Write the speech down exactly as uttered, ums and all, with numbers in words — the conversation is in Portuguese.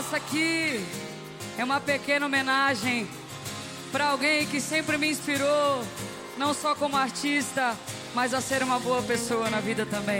Essa aqui é uma pequena homenagem para alguém que sempre me inspirou, não só como artista, mas a ser uma boa pessoa na vida também.